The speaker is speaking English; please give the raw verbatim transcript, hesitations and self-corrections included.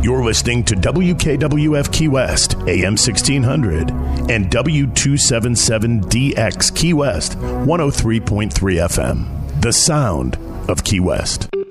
You're listening to W K W F Key West, A M sixteen hundred, and W two seventy-seven D X Key West, one oh three point three F M. The sound of Key West.